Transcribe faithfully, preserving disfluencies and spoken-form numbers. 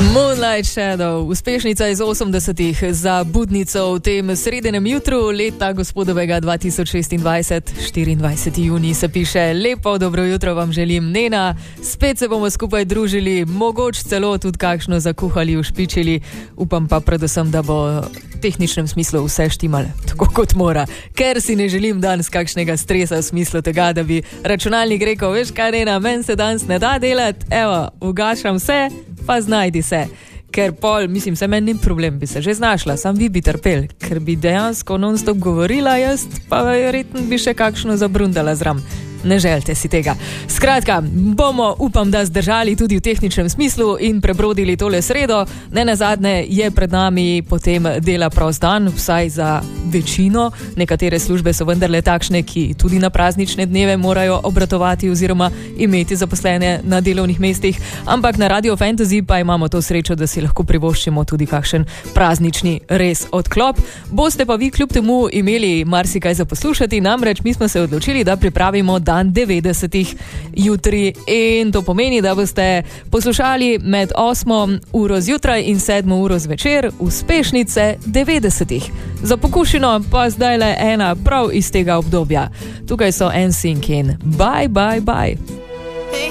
Moonlight Shadow, uspešnica iz osemdesetih za budnico v tem sredenem jutru leta gospodovega dva tisoč šestindvajset, štiriindvajseti junij se piše. Lepo dobro jutro vam želim, Nena, spet se bomo skupaj družili, mogoče celo tudi kakšno zakuhali, ušpičili, upam pa predvsem, da bo v tehničnem smislu vse štimal tako kot mora, ker si ne želim danes kakšnega stresa v smislu tega, da bi računalnik rekel, veš kaj, Nena, meni se danes ne da delati, evo, ugašam se, pa znajdi se, ker pol, mislim, se meni ni problem, bi se že znašla, sam vi bi trpel, ker bi dejansko non-stop govorila, jaz pa verjetno bi še kakšno zabrundala zram. Ne želite si tega. Skratka, bomo, upam, da zdržali tudi v tehničnem smislu in prebrodili tole sredo. Ne nazadnje je pred nami potem dela prost dan, vsaj za večino. Nekatere službe so vendarle takšne, ki tudi na praznične dneve morajo obratovati oziroma imeti zaposlene na delovnih mestih, ampak na Radio Fantasy pa imamo to srečo, da si lahko privoščimo tudi kakšen praznični res odklop. Boste pa vi kljub temu imeli marsikaj za poslušati, namreč mi smo se odločili, da pripravimo dan devetdesetih jutri in to pomeni, da boste poslušali med osmo uro zjutraj in sedmo uro zvečer uspešnice devetdesetih. Za pokušino pa zdaj le ena prav iz tega obdobja. Tukaj so N Sync in Bye Bye Bye.